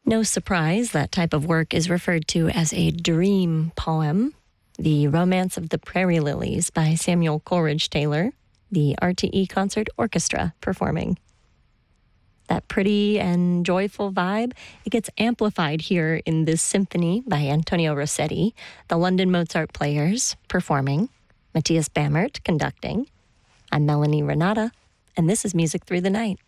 No surprise, that type of work is referred to as a dream poem. The Romance of the Prairie Lilies by Samuel Coleridge Taylor, the RTE Concert Orchestra performing. That pretty and joyful vibe, it gets amplified here in this symphony by Antonio Rossetti, the London Mozart Players performing, Matthias Bammert conducting. I'm Melanie Renata, and this is Music Through the Night.